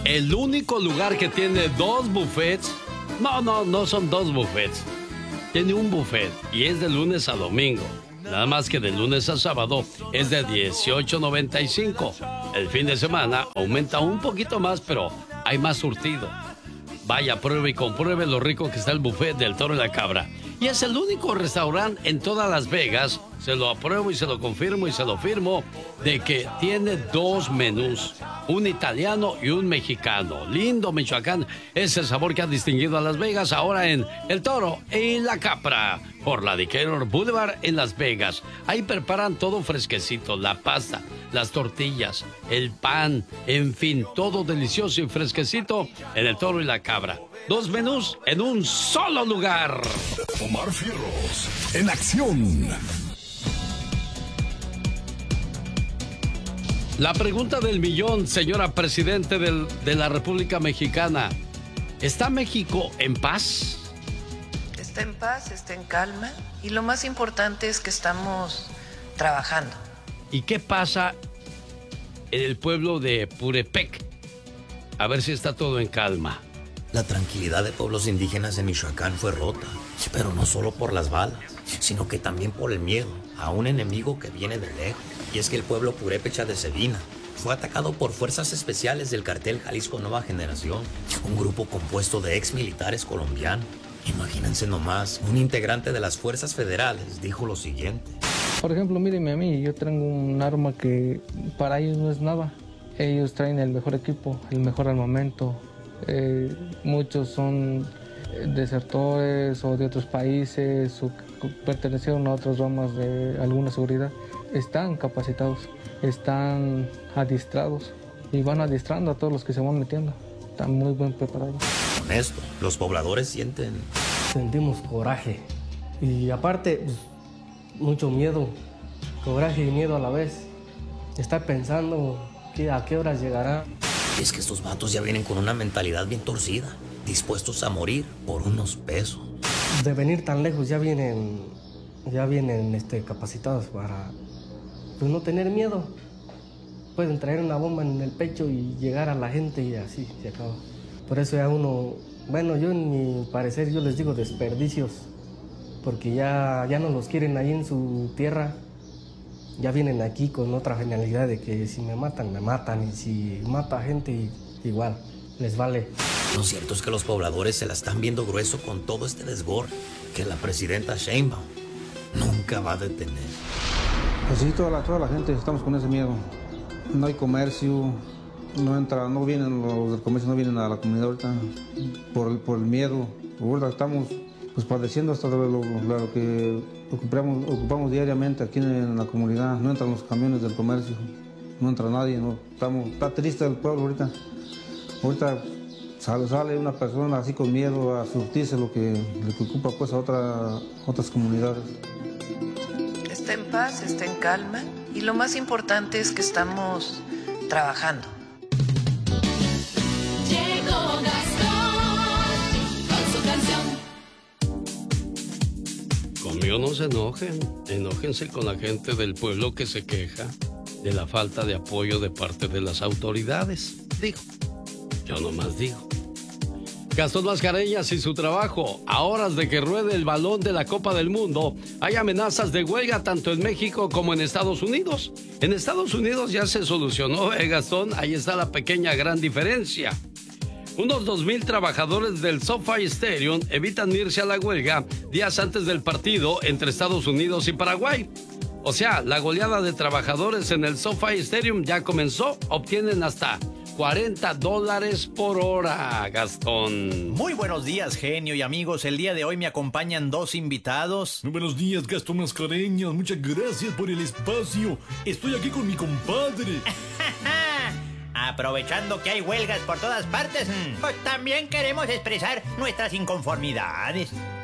el único lugar que tiene dos buffets. No son dos buffets. Tiene un buffet y es de lunes a domingo. Nada más que de lunes a sábado es de $18.95. El fin de semana aumenta un poquito más, pero hay más surtido. Vaya, pruebe y compruebe lo rico que está el buffet del Toro y la Cabra. Y es el único restaurante en todas Las Vegas, se lo apruebo y se lo confirmo y se lo firmo, de que tiene dos menús, un italiano y un mexicano. Lindo Michoacán, es el sabor que ha distinguido a Las Vegas ahora en El Toro y la Cabra, por la Decatur Boulevard en Las Vegas. Ahí preparan todo fresquecito, la pasta, las tortillas, el pan, en fin, todo delicioso y fresquecito en El Toro y la Cabra. Dos menús en un solo lugar. Omar Fierros, en acción. La pregunta del millón, señora Presidente de la República Mexicana. ¿Está México en paz? Está en paz, está en calma. Y lo más importante es que estamos trabajando. ¿Y qué pasa en el pueblo de Purepec? A ver si está todo en calma. La tranquilidad de pueblos indígenas en Michoacán fue rota, pero no solo por las balas, sino que también por el miedo a un enemigo que viene de lejos. Y es que el pueblo purépecha de Sedina fue atacado por fuerzas especiales del cartel Jalisco Nueva Generación, un grupo compuesto de ex militares colombianos. Imagínense nomás, un integrante de las fuerzas federales dijo lo siguiente. Por ejemplo, mírenme a mí, yo tengo un arma que para ellos no es nada. Ellos traen el mejor equipo, el mejor armamento. Muchos son desertores o de otros países o pertenecieron a otras ramas de alguna seguridad. Están capacitados, están adiestrados y van adiestrando a todos los que se van metiendo. Están muy bien preparados. Con esto, los pobladores sentimos coraje y aparte pues, mucho miedo, coraje y miedo a la vez. Estar pensando a qué horas llegará. Y es que estos vatos ya vienen con una mentalidad bien torcida, dispuestos a morir por unos pesos. De venir tan lejos ya vienen capacitados para pues, no tener miedo. Pueden traer una bomba en el pecho y llegar a la gente y así se acaba. Por eso ya uno, bueno, yo en mi parecer yo les digo desperdicios, porque ya no los quieren ahí en su tierra. Ya vienen aquí con otra genialidad de que si me matan, me matan. Y si mata gente, igual, les vale. Lo cierto es que los pobladores se la están viendo grueso con todo este desborde que la presidenta Sheinbaum nunca va a detener. Pues sí, toda la gente estamos con ese miedo. No hay comercio, no vienen los del comercio, no vienen a la comunidad ahorita por el miedo. Ahorita estamos pues padeciendo hasta lo que ocupamos diariamente aquí en la comunidad. No entran los camiones del comercio, no entra nadie, está triste el pueblo ahorita. Ahorita sale una persona así con miedo a surtirse lo que ocupa pues a otras comunidades. Está en paz, está en calma y lo más importante es que estamos trabajando. Llegó Gastón con su canción. Conmigo no se enojen, enójense con la gente del pueblo que se queja de la falta de apoyo de parte de las autoridades. Digo, yo nomás digo. Gastón Mascareñas y su trabajo. A horas de que ruede el balón de la Copa del Mundo, hay amenazas de huelga tanto en México como en Estados Unidos. En Estados Unidos ya se solucionó, Gastón, ahí está la pequeña gran diferencia. Unos 2,000 trabajadores del SoFi Stadium evitan irse a la huelga días antes del partido entre Estados Unidos y Paraguay. O sea, la goleada de trabajadores en el SoFi Stadium ya comenzó. Obtienen hasta $40 por hora, Gastón. Muy buenos días, genio y amigos. El día de hoy me acompañan dos invitados. Muy buenos días, Gastón Mascareñas. Muchas gracias por el espacio. Estoy aquí con mi compadre. Aprovechando que hay huelgas por todas partes, pues también queremos expresar nuestras inconformidades.